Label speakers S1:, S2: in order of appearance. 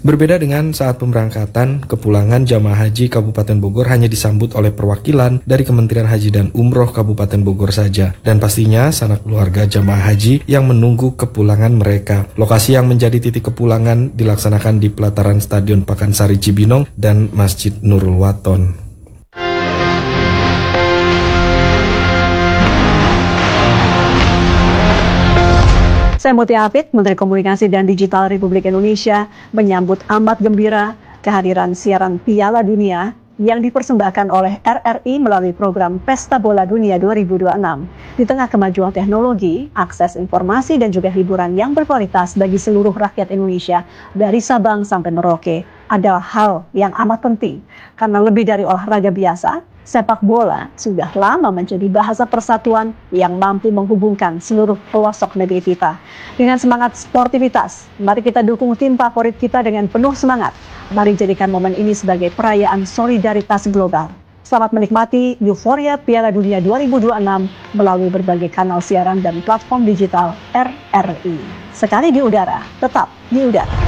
S1: Berbeda dengan saat pemberangkatan, kepulangan jamaah haji Kabupaten Bogor hanya disambut oleh perwakilan dari Kementerian Haji dan Umroh Kabupaten Bogor saja. Dan pastinya sanak keluarga jamaah haji yang menunggu kepulangan mereka. Lokasi yang menjadi titik kepulangan dilaksanakan di pelataran Stadion Pakansari Cibinong dan Masjid Nurul Waton.
S2: Saya Mutia Hafid, Menteri Komunikasi dan Digital Republik Indonesia, menyambut amat gembira kehadiran siaran Piala Dunia yang dipersembahkan oleh RRI melalui program Pesta Bola Dunia 2026. Di tengah kemajuan teknologi, akses informasi dan juga hiburan yang berkualitas bagi seluruh rakyat Indonesia dari Sabang sampai Merauke adalah hal yang amat penting. Karena lebih dari olahraga biasa, sepak bola sudah lama menjadi bahasa persatuan yang mampu menghubungkan seluruh pelosok negeri kita. Dengan semangat sportivitas, mari kita dukung tim favorit kita dengan penuh semangat. Mari jadikan momen ini sebagai perayaan solidaritas global. Selamat menikmati euforia Piala Dunia 2026 melalui berbagai kanal siaran dan platform digital RRI. Sekali di udara, tetap di udara.